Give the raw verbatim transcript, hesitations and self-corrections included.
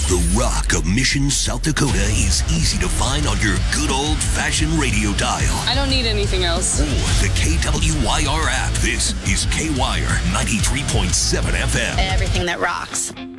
The rock of Mission, South Dakota is easy to find on your good old-fashioned radio dial. I don't need anything else. Or the K W Y R app. This is K-Wire ninety-three point seven F M. Everything that rocks.